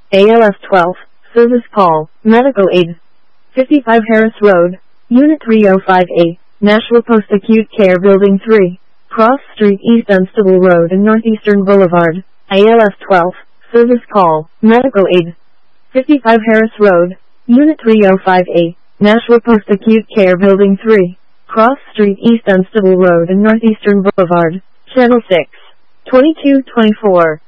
ALF 12, Service Call, Medical Aid. 55 Harris Road, Unit 305A, Nashville Post Acute Care Building 3, Cross Street East Dunstable Road and Northeastern Boulevard. ALF 12, Service Call, Medical Aid. 55 Harris Road, Unit 305A, Nashville Post Acute Care Building 3, Cross Street East Dunstable Road and Northeastern Boulevard. Channel 6, 2224.